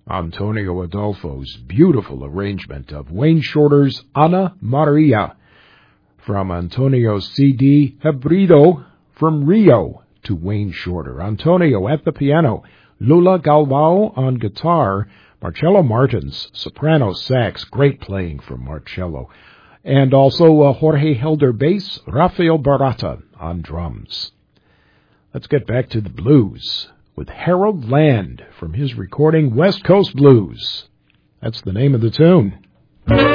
Antonio Adolfo's beautiful arrangement of Wayne Shorter's Ana Maria from Antonio's CD Hebrido from Rio to Wayne Shorter. Antonio at the piano, Lula Galvao on guitar, Marcello Martins, soprano sax, great playing from Marcello, and also Jorge Helder bass, Rafael Barata on drums. Let's get back to the blues with Harold Land from his recording West Coast Blues. That's the name of the tune.